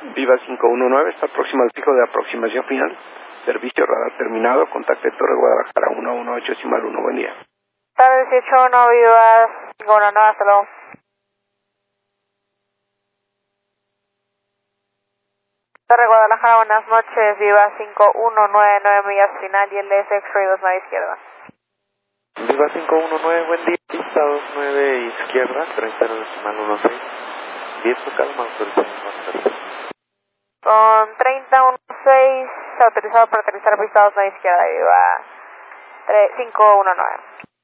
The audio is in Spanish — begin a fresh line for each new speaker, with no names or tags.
Viva 519, está próximo al fijo de aproximación final. Servicio radar terminado. Contacte Torre Guadalajara 118.1. Buen día.
Tarde 181, Viva 519, hasta luego. Torre Guadalajara, buenas noches, Viva 5199 millas final y el X-Ray 29 izquierda.
Viva 519, buen día, pista 29 izquierda, 30.16, viento calma, autorizado.
Con 3016, autorizado para aterrizar pista 29 izquierda, Viva 519.